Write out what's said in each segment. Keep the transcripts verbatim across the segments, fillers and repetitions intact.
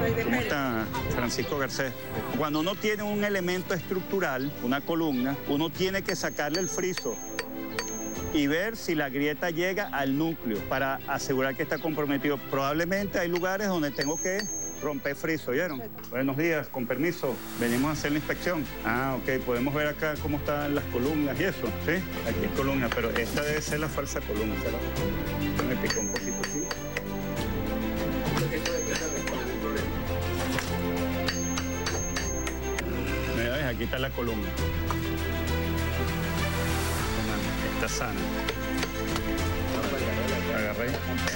¿Cómo está, Francisco Garcés? Cuando uno tiene un elemento estructural, una columna, uno tiene que sacarle el friso y ver si la grieta llega al núcleo para asegurar que está comprometido. Probablemente hay lugares donde tengo que romper friso, ¿oyeron? Buenos días, con permiso, venimos a hacer la inspección. Ah, ok, podemos ver acá cómo están las columnas y eso, ¿sí? Aquí es columna, pero esta debe ser la falsa columna, ¿verdad? Me picó un poquito así. Mira, ves, aquí está la columna. Está sana. Agarré.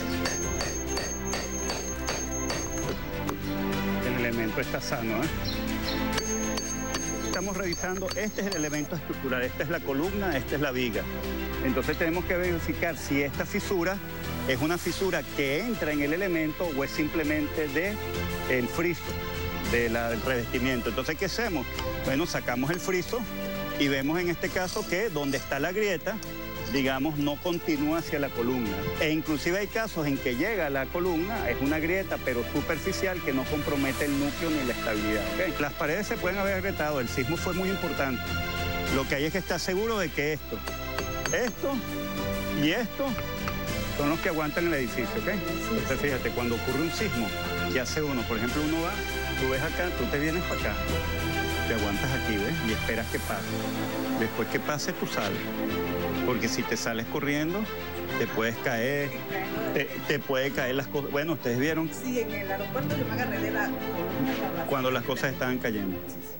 El elemento está sano, ¿eh? Estamos revisando, este es el elemento estructural, esta es la columna, esta es la viga. Entonces tenemos que verificar si esta fisura es una fisura que entra en el elemento o es simplemente de el friso de la, del revestimiento. Entonces, ¿qué hacemos? Bueno, sacamos el friso y vemos en este caso que donde está la grieta, digamos, no continúa hacia la columna. E inclusive hay casos en que llega a la columna, es una grieta, pero superficial, que no compromete el núcleo ni la estabilidad. ¿Okay? Las paredes se pueden haber agrietado, el sismo fue muy importante. Lo que hay es que estar seguro de que esto, esto y esto son los que aguantan el edificio, ¿ok? Entonces, fíjate, cuando ocurre un sismo, ¿qué hace uno? Por ejemplo, uno va, tú ves acá, tú te vienes para acá, te aguantas aquí, ¿ves? Y esperas que pase. Después que pase, tú sales. Porque si te sales corriendo, te puedes caer, te, te puede caer las cosas. Bueno, ustedes vieron. Sí, en el aeropuerto yo me agarré de la... Cuando las cosas estaban cayendo.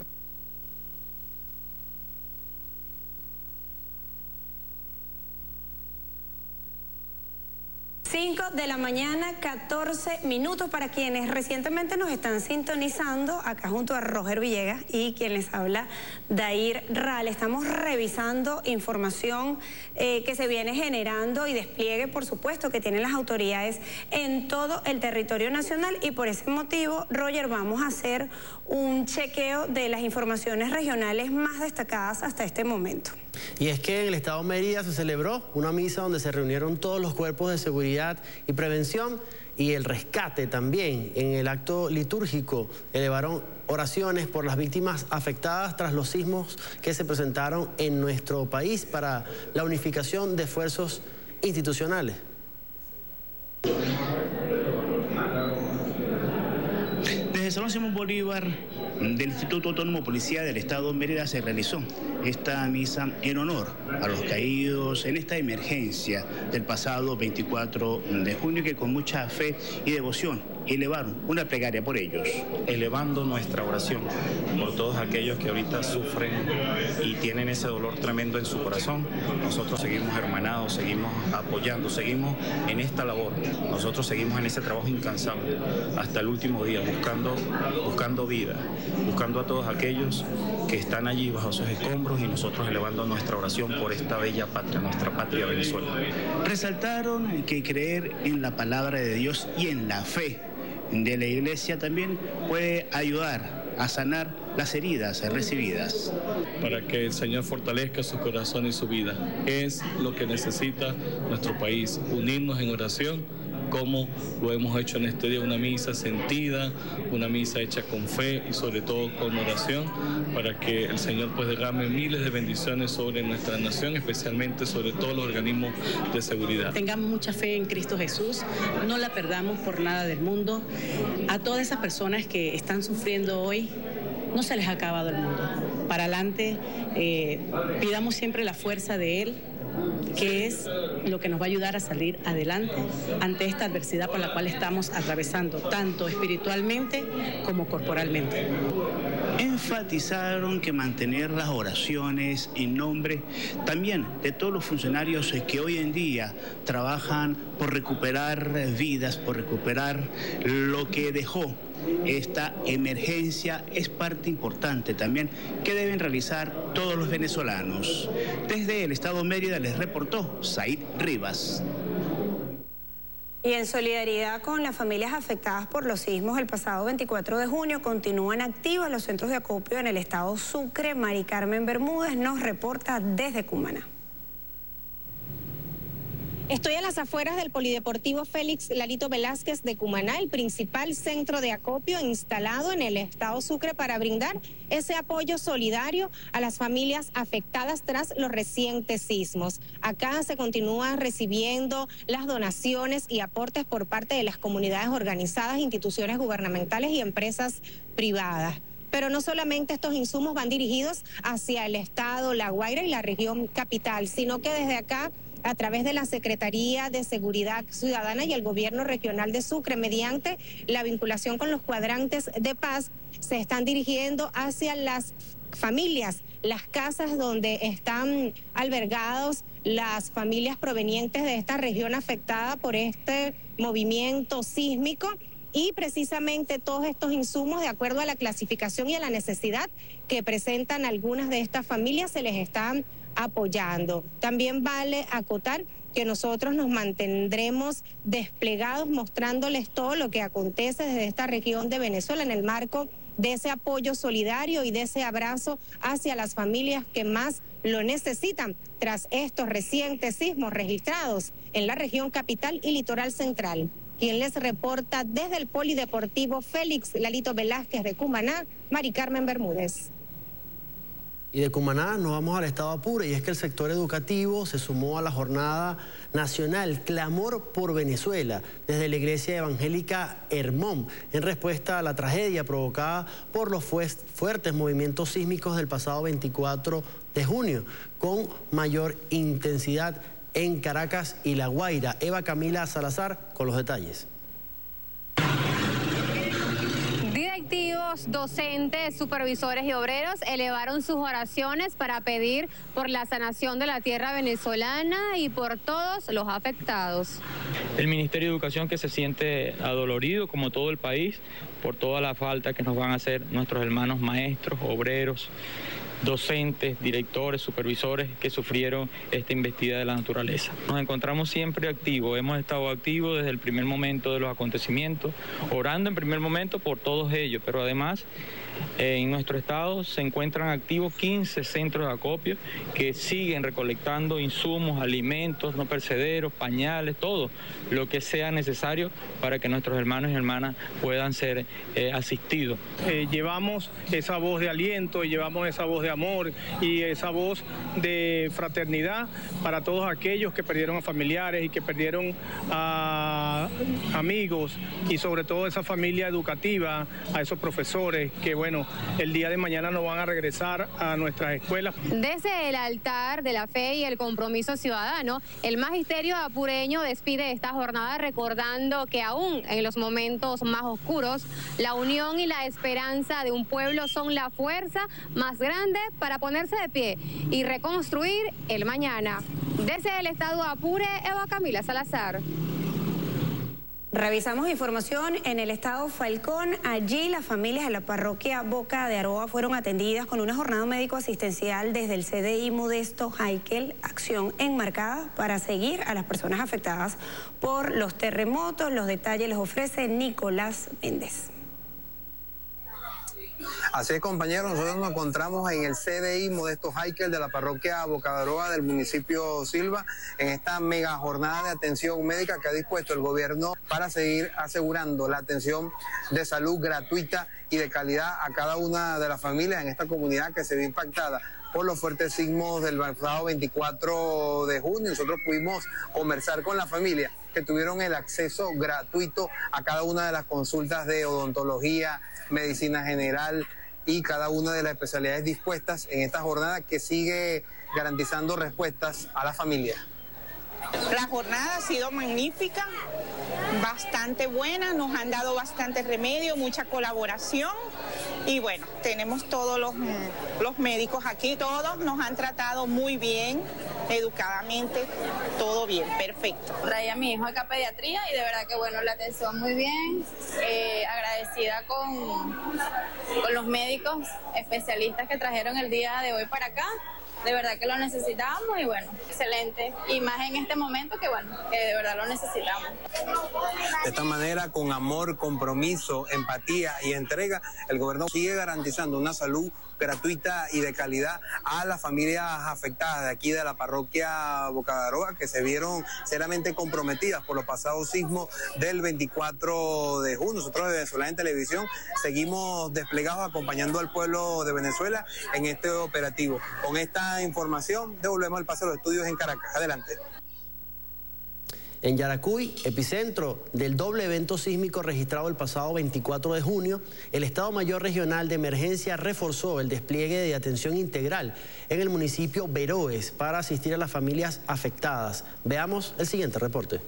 cinco de la mañana, catorce minutos para quienes recientemente nos están sintonizando acá junto a Roger Villegas y quien les habla, Dair Ral. Estamos revisando información eh, que se viene generando y despliegue, por supuesto, que tienen las autoridades en todo el territorio nacional y por ese motivo, Roger, vamos a hacer un chequeo de las informaciones regionales más destacadas hasta este momento. Y es que en el estado Mérida se celebró una misa donde se reunieron todos los cuerpos de seguridad y prevención y el rescate también. En el acto litúrgico elevaron oraciones por las víctimas afectadas tras los sismos que se presentaron en nuestro país para la unificación de esfuerzos institucionales. Desde el Salón Simón Bolívar del Instituto Autónomo Policía del Estado de Mérida se realizó esta misa en honor a los caídos en esta emergencia del pasado veinticuatro de junio, que con mucha fe y devoción elevaron una plegaria por ellos. Elevando nuestra oración por todos aquellos que ahorita sufren y tienen ese dolor tremendo en su corazón. Nosotros seguimos hermanados, seguimos apoyando, seguimos en esta labor. Nosotros seguimos en ese trabajo incansable hasta el último día, buscando, buscando vida, buscando a todos aquellos que están allí bajo sus escombros y nosotros elevando nuestra oración por esta bella patria, nuestra patria Venezuela. Resaltaron que creer en la palabra de Dios y en la fe de la Iglesia también puede ayudar a sanar las heridas recibidas. Para que el Señor fortalezca su corazón y su vida. Es lo que necesita nuestro país, unirnos en oración, como lo hemos hecho en este día, una misa sentida, una misa hecha con fe y sobre todo con oración, para que el Señor pues derrame miles de bendiciones sobre nuestra nación, especialmente sobre todos los organismos de seguridad. Tengamos mucha fe en Cristo Jesús, no la perdamos por nada del mundo. A todas esas personas que están sufriendo hoy, no se les ha acabado el mundo. Para adelante, eh, pidamos siempre la fuerza de Él, que es lo que nos va a ayudar a salir adelante ante esta adversidad por la cual estamos atravesando, tanto espiritualmente como corporalmente. Enfatizaron que mantener las oraciones en nombre también de todos los funcionarios que hoy en día trabajan por recuperar vidas, por recuperar lo que dejó esta emergencia, es parte importante también que deben realizar todos los venezolanos. Desde el estado de Mérida les reportó Said Rivas. Y en solidaridad con las familias afectadas por los sismos el pasado veinticuatro de junio, continúan activos los centros de acopio en el estado Sucre. Mari Carmen Bermúdez nos reporta desde Cumaná. Estoy a las afueras del Polideportivo Félix Lalito Velázquez de Cumaná, el principal centro de acopio instalado en el estado Sucre para brindar ese apoyo solidario a las familias afectadas tras los recientes sismos. Acá se continúan recibiendo las donaciones y aportes por parte de las comunidades organizadas, instituciones gubernamentales y empresas privadas. Pero no solamente estos insumos van dirigidos hacia el estado La Guaira y la región capital, sino que desde acá, a través de la Secretaría de Seguridad Ciudadana y el Gobierno Regional de Sucre, mediante la vinculación con los cuadrantes de paz, se están dirigiendo hacia las familias, las casas donde están albergados las familias provenientes de esta región afectada por este movimiento sísmico. Y precisamente todos estos insumos, de acuerdo a la clasificación y a la necesidad que presentan algunas de estas familias, se les están apoyando. También vale acotar que nosotros nos mantendremos desplegados mostrándoles todo lo que acontece desde esta región de Venezuela en el marco de ese apoyo solidario y de ese abrazo hacia las familias que más lo necesitan tras estos recientes sismos registrados en la región capital y litoral central. Quien les reporta desde el Polideportivo Félix Lalito Velázquez de Cumaná, Mari Carmen Bermúdez. Y de Cumaná nos vamos al estado Apure, y es que el sector educativo se sumó a la jornada nacional Clamor por Venezuela desde la iglesia evangélica Hermón, en respuesta a la tragedia provocada por los fuertes movimientos sísmicos del pasado veinticuatro de junio, con mayor intensidad en Caracas y La Guaira. Eva Camila Salazar con los detalles. Directivos, docentes, supervisores y obreros elevaron sus oraciones para pedir por la sanación de la tierra venezolana y por todos los afectados. El Ministerio de Educación, que se siente adolorido, como todo el país, por toda la falta que nos van a hacer nuestros hermanos maestros, obreros, docentes, directores, supervisores que sufrieron esta embestida de la naturaleza. Nos encontramos siempre activos, hemos estado activos desde el primer momento de los acontecimientos, orando en primer momento por todos ellos, pero además eh, en nuestro estado se encuentran activos quince centros de acopio que siguen recolectando insumos, alimentos no perecederos, pañales, todo lo que sea necesario para que nuestros hermanos y hermanas puedan ser eh, asistidos. Eh, llevamos esa voz de aliento y llevamos esa voz de amor y esa voz de fraternidad para todos aquellos que perdieron a familiares y que perdieron a amigos, y sobre todo esa familia educativa, a esos profesores que, bueno, el día de mañana no van a regresar a nuestras escuelas. Desde el altar de la fe y el compromiso ciudadano, el magisterio apureño despide esta jornada recordando que aún en los momentos más oscuros, la unión y la esperanza de un pueblo son la fuerza más grande para ponerse de pie y reconstruir el mañana. Desde el estado Apure, Eva Camila Salazar. Revisamos información en el estado Falcón. Allí las familias de la parroquia Boca de Aroa fueron atendidas con una jornada médico-asistencial desde el C D I Modesto Haikel, acción enmarcada para seguir a las personas afectadas por los terremotos. Los detalles los ofrece Nicolás Méndez. Así es, compañeros, nosotros nos encontramos en el C D I Modesto Haikel de la parroquia Boca de Aroa del municipio Silva, en esta mega jornada de atención médica que ha dispuesto el gobierno para seguir asegurando la atención de salud gratuita y de calidad a cada una de las familias en esta comunidad que se ve impactada por los fuertes sismos del pasado veinticuatro de junio. Nosotros pudimos conversar con la familia que tuvieron el acceso gratuito a cada una de las consultas de odontología, medicina general y cada una de las especialidades dispuestas en esta jornada que sigue garantizando respuestas a la familia. La jornada ha sido magnífica, bastante buena, nos han dado bastante remedio, mucha colaboración y bueno, tenemos todos los, los médicos aquí, todos nos han tratado muy bien, educadamente, todo bien, perfecto. Traía a mi hijo acá a pediatría y de verdad que bueno, la atención muy bien, eh, agradecida con, con los médicos especialistas que trajeron el día de hoy para acá. de verdad que lo necesitábamos y bueno, excelente. Y más en este momento que bueno, que de verdad lo necesitamos. De esta manera, con amor, compromiso, empatía y entrega, el gobierno sigue garantizando una salud gratuita y de calidad a las familias afectadas de aquí de la parroquia Bocadaroa, que se vieron seriamente comprometidas por los pasados sismos del veinticuatro de junio. Nosotros de Venezuela en Televisión seguimos desplegados acompañando al pueblo de Venezuela en este operativo. Con esta información devolvemos el paso a los estudios en Caracas. Adelante. En Yaracuy, epicentro del doble evento sísmico registrado el pasado veinticuatro de junio, el Estado Mayor Regional de Emergencia reforzó el despliegue de atención integral en el municipio Beroes para asistir a las familias afectadas. Veamos el siguiente reporte.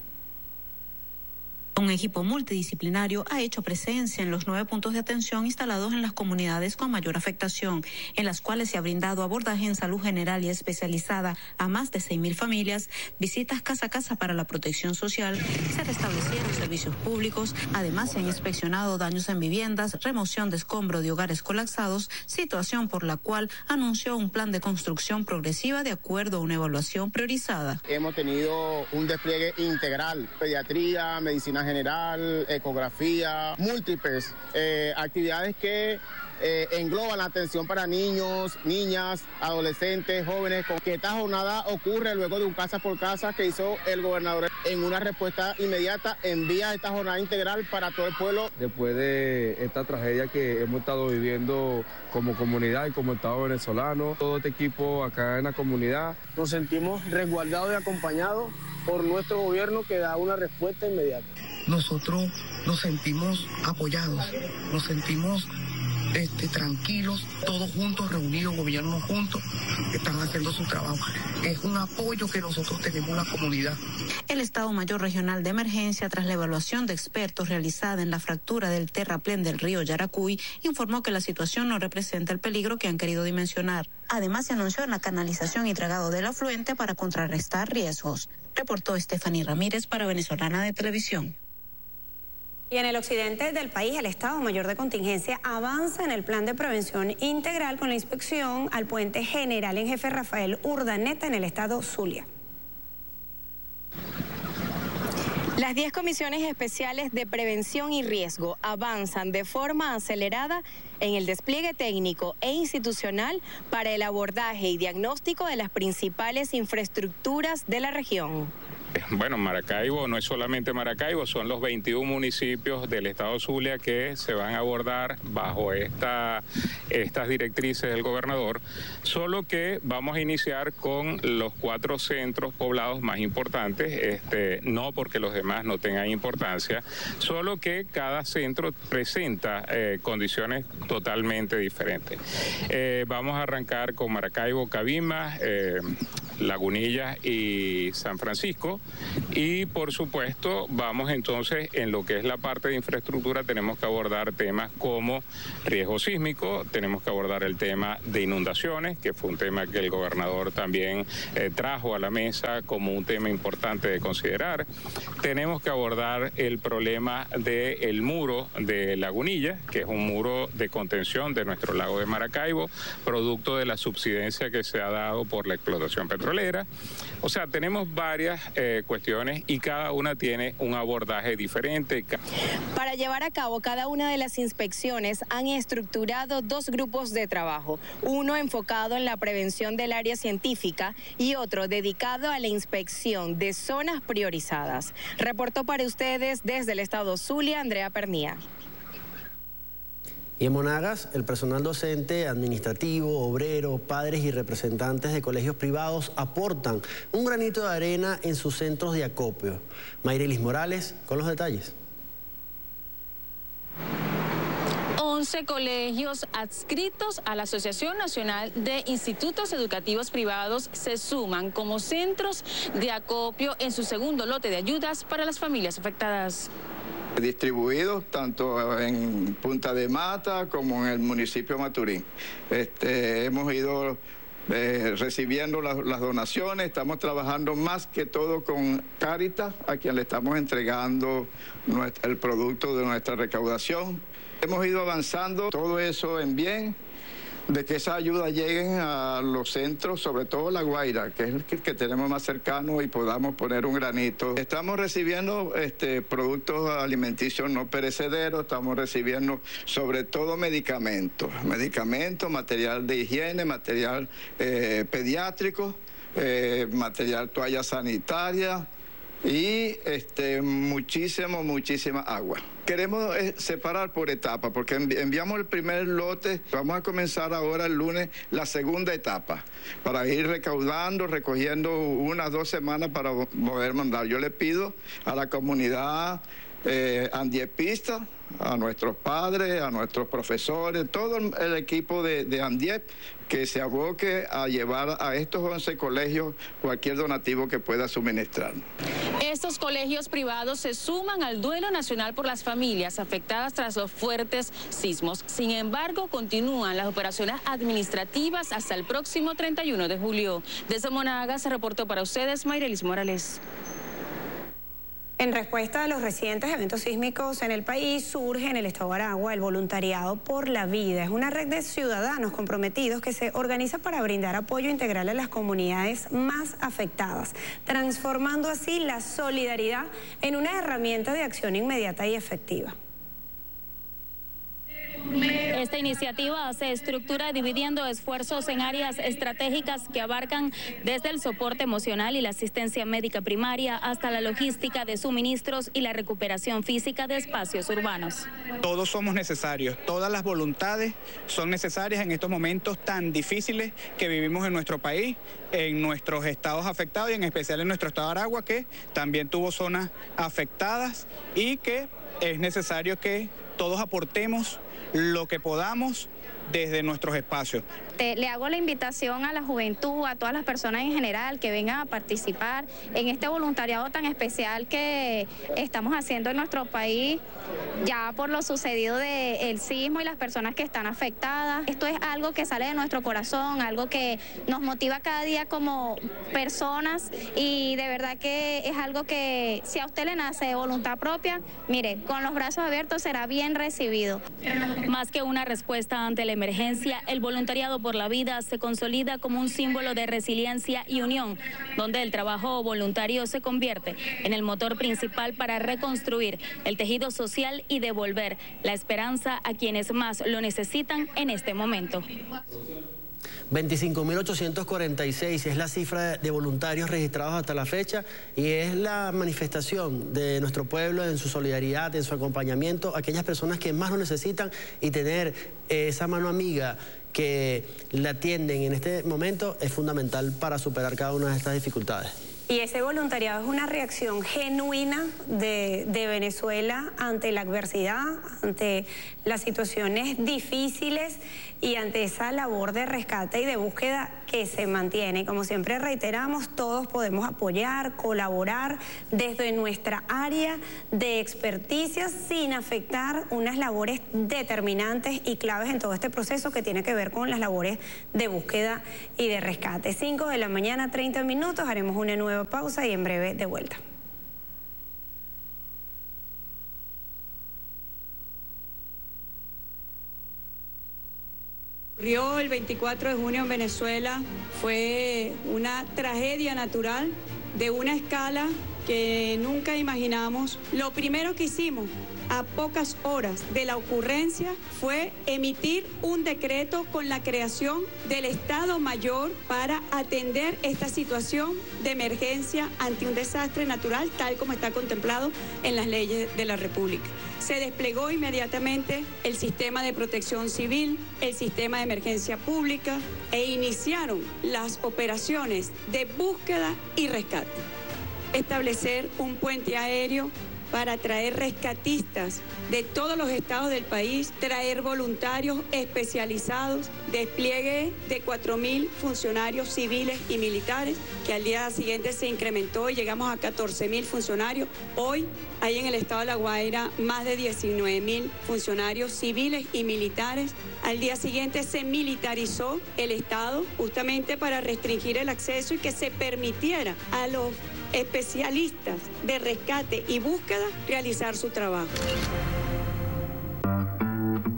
Un equipo multidisciplinario ha hecho presencia en los nueve puntos de atención instalados en las comunidades con mayor afectación, en las cuales se ha brindado abordaje en salud general y especializada a más de seis mil familias, visitas casa a casa para la protección social, se restablecieron servicios públicos, además se han inspeccionado daños en viviendas, remoción de escombro de hogares colapsados, situación por la cual anunció un plan de construcción progresiva de acuerdo a una evaluación priorizada. Hemos tenido un despliegue integral, pediatría, medicina general, ecografía, múltiples eh, actividades que eh, engloban la atención para niños, niñas, adolescentes, jóvenes, con que esta jornada ocurre luego de un casa por casa que hizo el gobernador en una respuesta inmediata, envía esta jornada integral para todo el pueblo. Después de esta tragedia que hemos estado viviendo como comunidad y como Estado venezolano, todo este equipo acá en la comunidad, nos sentimos resguardados y acompañados por nuestro gobierno que da una respuesta inmediata. Nosotros nos sentimos apoyados, nos sentimos este, tranquilos, todos juntos, reunidos, gobiernos juntos, están haciendo su trabajo. Es un apoyo que nosotros tenemos en la comunidad. El Estado Mayor Regional de Emergencia, tras la evaluación de expertos realizada en la fractura del terraplén del río Yaracuy, informó que la situación no representa el peligro que han querido dimensionar. Además, se anunció la canalización y dragado del afluente para contrarrestar riesgos. Reportó Stephanie Ramírez para Venezolana de Televisión. Y en el occidente del país, el Estado Mayor de Contingencia avanza en el plan de prevención integral con la inspección al puente General en Jefe Rafael Urdaneta en el estado Zulia. Las diez comisiones especiales de prevención y riesgo avanzan de forma acelerada en el despliegue técnico e institucional para el abordaje y diagnóstico de las principales infraestructuras de la región. Bueno, Maracaibo no es solamente Maracaibo, son los veintiún municipios del estado Zulia que se van a abordar bajo esta, estas directrices del gobernador, solo que vamos a iniciar con los cuatro centros poblados más importantes, este, no porque los demás no tengan importancia, solo que cada centro presenta eh, condiciones totalmente diferentes. Eh, vamos a arrancar con Maracaibo, Cabimas, eh, Lagunillas y San Francisco. Y por supuesto vamos entonces en lo que es la parte de infraestructura, tenemos que abordar temas como riesgo sísmico, tenemos que abordar el tema de inundaciones, que fue un tema que el gobernador también eh, trajo a la mesa como un tema importante de considerar. Tenemos que abordar el problema del muro de Lagunilla, que es un muro de contención de nuestro lago de Maracaibo, producto de la subsidencia que se ha dado por la explotación petrolera. O sea, tenemos varias eh, cuestiones y cada una tiene un abordaje diferente. Para llevar a cabo cada una de las inspecciones han estructurado dos grupos de trabajo, uno enfocado en la prevención del área científica y otro dedicado a la inspección de zonas priorizadas. Reportó para ustedes desde el estado Zulia, Andrea Pernía. Y en Monagas, el personal docente, administrativo, obrero, padres y representantes de colegios privados aportan un granito de arena en sus centros de acopio. Mayrelis Morales con los detalles. once colegios adscritos a la Asociación Nacional de Institutos Educativos Privados se suman como centros de acopio en su segundo lote de ayudas para las familias afectadas. Distribuidos tanto en Punta de Mata como en el municipio de Maturín. Este, hemos ido eh, recibiendo las, las donaciones, estamos trabajando más que todo con Cáritas, a quien le estamos entregando nuestra, el producto de nuestra recaudación. Hemos ido avanzando todo eso en bien, de que esa ayuda lleguen a los centros, sobre todo La Guaira, que es el que, que tenemos más cercano y podamos poner un granito. Estamos recibiendo este, productos alimenticios no perecederos, estamos recibiendo sobre todo medicamentos, medicamentos, material de higiene, material eh, pediátrico, eh, material toalla sanitaria y este, muchísimo, muchísima agua. Queremos eh, separar por etapa, porque envi enviamos el primer lote, vamos a comenzar ahora el lunes la segunda etapa, para ir recaudando, recogiendo unas dos semanas para poder mandar. Yo le pido a la comunidad eh, andiepista, a nuestros padres, a nuestros profesores, todo el, el equipo de, de Andiep, que se aboque a llevar a estos once colegios cualquier donativo que pueda suministrar. Estos colegios privados se suman al duelo nacional por las familias afectadas tras los fuertes sismos. Sin embargo, continúan las operaciones administrativas hasta el próximo treinta y uno de julio. Desde Monagas se reportó para ustedes Mayrelis Morales. En respuesta a los recientes eventos sísmicos en el país, surge en el estado de Aragua el Voluntariado por la Vida. Es una red de ciudadanos comprometidos que se organiza para brindar apoyo integral a las comunidades más afectadas, transformando así la solidaridad en una herramienta de acción inmediata y efectiva. Esta iniciativa se estructura dividiendo esfuerzos en áreas estratégicas que abarcan desde el soporte emocional y la asistencia médica primaria hasta la logística de suministros y la recuperación física de espacios urbanos. Todos somos necesarios, todas las voluntades son necesarias en estos momentos tan difíciles que vivimos en nuestro país, en nuestros estados afectados y en especial en nuestro estado de Aragua, que también tuvo zonas afectadas y que es necesario que todos aportemos lo que podamos desde nuestros espacios. Te, le hago la invitación a la juventud, a todas las personas en general que vengan a participar en este voluntariado tan especial que estamos haciendo en nuestro país, ya por lo sucedido del sismo y las personas que están afectadas. Esto es algo que sale de nuestro corazón, algo que nos motiva cada día como personas y de verdad que es algo que si a usted le nace de voluntad propia, mire, con los brazos abiertos será bien recibido. Más que una respuesta ante la emergencia, el Voluntariado por la Vida se consolida como un símbolo de resiliencia y unión, donde el trabajo voluntario se convierte en el motor principal para reconstruir el tejido social y devolver la esperanza a quienes más lo necesitan en este momento. veinticinco mil ochocientos cuarenta y seis es la cifra de voluntarios registrados hasta la fecha y es la manifestación de nuestro pueblo en su solidaridad, en su acompañamiento a aquellas personas que más lo necesitan y tener esa mano amiga que la atienden en este momento es fundamental para superar cada una de estas dificultades. Y ese voluntariado es una reacción genuina de, de Venezuela ante la adversidad, ante las situaciones difíciles y ante esa labor de rescate y de búsqueda que se mantiene. Como siempre reiteramos, todos podemos apoyar, colaborar desde nuestra área de experticia sin afectar unas labores determinantes y claves en todo este proceso que tiene que ver con las labores de búsqueda y de rescate. cinco de la mañana, treinta minutos, haremos una nueva pausa y en breve de vuelta. Ocurrió el veinticuatro de junio en Venezuela, fue una tragedia natural de una escala que nunca imaginamos. Lo primero que hicimos a pocas horas de la ocurrencia fue emitir un decreto con la creación del Estado Mayor para atender esta situación de emergencia ante un desastre natural tal como está contemplado en las leyes de la República. Se desplegó inmediatamente el sistema de protección civil, el sistema de emergencia pública e iniciaron las operaciones de búsqueda y rescate. Establecer un puente aéreo para traer rescatistas de todos los estados del país, traer voluntarios especializados, despliegue de cuatro mil funcionarios civiles y militares, que al día siguiente se incrementó y llegamos a catorce mil funcionarios. Hoy hay en el estado de La Guaira más de diecinueve mil funcionarios civiles y militares. Al día siguiente se militarizó el estado justamente para restringir el acceso y que se permitiera a los especialistas de rescate y búsqueda realizar su trabajo.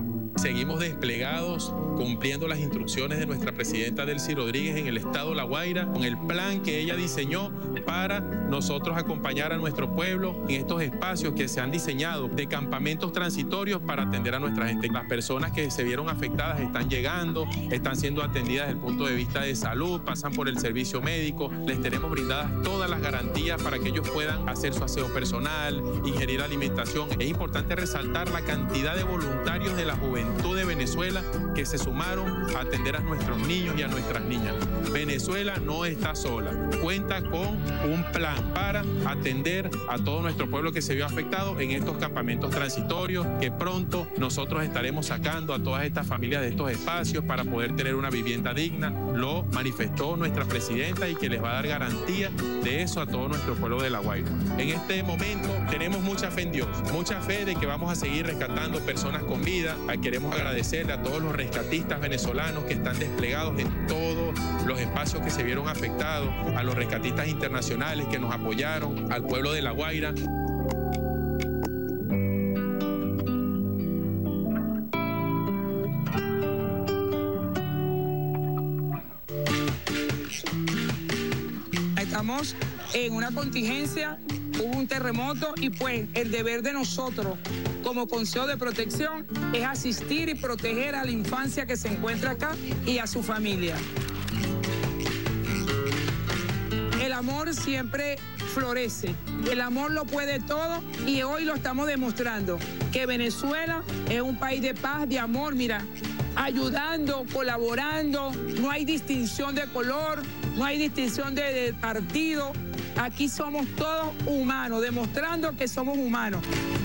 seguimos desplegados cumpliendo las instrucciones de nuestra presidenta Delcy Rodríguez en el estado La Guaira, con el plan que ella diseñó para nosotros acompañar a nuestro pueblo en estos espacios que se han diseñado de campamentos transitorios para atender a nuestra gente. Las personas que se vieron afectadas están llegando, están siendo atendidas desde el punto de vista de salud, pasan por el servicio médico, les tenemos brindadas todas las garantías para que ellos puedan hacer su aseo personal, ingerir alimentación. Es importante resaltar la cantidad de voluntarios de la juventud de Venezuela que se sumaron a atender a nuestros niños y a nuestras niñas. Venezuela no está sola, cuenta con un plan para atender a todo nuestro pueblo que se vio afectado en estos campamentos transitorios, que pronto nosotros estaremos sacando a todas estas familias de estos espacios para poder tener una vivienda digna. Lo manifestó nuestra presidenta y que les va a dar garantía de eso a todo nuestro pueblo de La Guaira. En este momento tenemos mucha fe en Dios, mucha fe de que vamos a seguir rescatando personas con vida. Queremos agradecerle a todos los rescatistas venezolanos que están desplegados en todos los espacios que se vieron afectados, a los rescatistas internacionales que nos apoyaron, al pueblo de La Guaira. Estamos en una contingencia, hubo un terremoto y pues el deber de nosotros como Consejo de Protección es asistir y proteger a la infancia que se encuentra acá y a su familia. El amor siempre florece, el amor lo puede todo y hoy lo estamos demostrando, que Venezuela es un país de paz, de amor, mira, ayudando, colaborando, no hay distinción de color, no hay distinción de, de partido, aquí somos todos humanos, demostrando que somos humanos.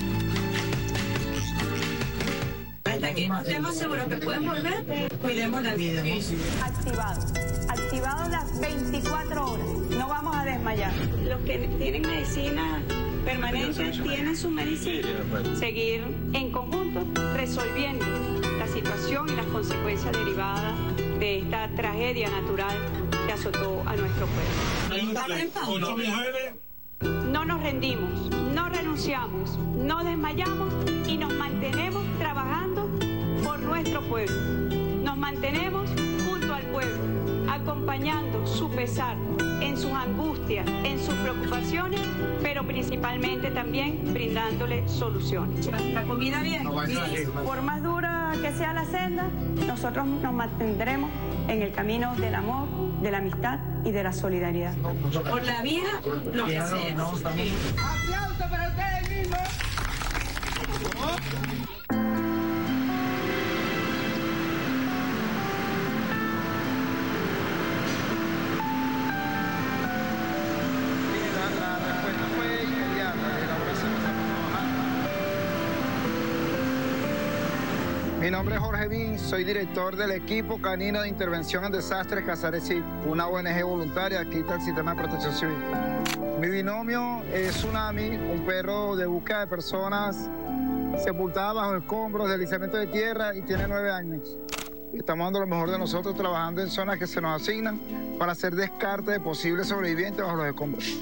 Hasta que estemos seguros que pueden volver, cuidemos la vida. Activado, activado las veinticuatro horas, no vamos a desmayar. Los que tienen medicina permanente tienen su medicina. Seguir en conjunto resolviendo la situación y las consecuencias derivadas de esta tragedia natural que azotó a nuestro pueblo. No nos rendimos, no renunciamos, no desmayamos y nos mantenemos trabajando por nuestro pueblo. Nos mantenemos junto al pueblo, acompañando su pesar en sus angustias, en sus preocupaciones, pero principalmente también brindándole soluciones. La comida bien, por más dura que sea la senda, nosotros nos mantendremos en el camino del amor, de la amistad y de la solidaridad. Por la vida, lo que sea. ¡Aplauso para ustedes mismos! Mi nombre es Jorge Bin, soy director del equipo canino de intervención en desastres Casares-Cid, una O N G voluntaria aquí está el sistema de protección civil. Mi binomio es Tsunami, un perro de búsqueda de personas sepultadas bajo escombros, deslizamiento de tierra y tiene nueve años. Estamos dando lo mejor de nosotros trabajando en zonas que se nos asignan para hacer descarte de posibles sobrevivientes bajo los escombros.